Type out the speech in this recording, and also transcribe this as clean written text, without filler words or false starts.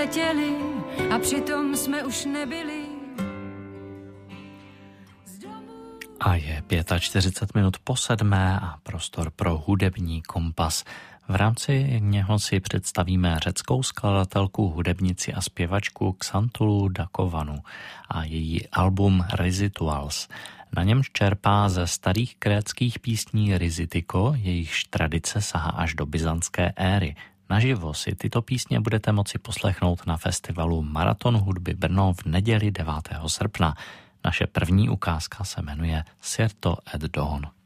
letěli a přitom jsme už nebyli. A je 45 po 7 a prostor pro hudební kompas. V rámci něho si představíme řeckou skladatelku, hudebnici a zpěvačku Xantulu Dakovanu a její album Rituals. Na němž čerpá ze starých krétských písní Rizitiko, jejichž tradice sahá až do byzantské éry. Naživo si tyto písně budete moci poslechnout na festivalu Maraton hudby Brno v neděli 9. srpna. Naše první ukázka se jmenuje Sirto et Dawn.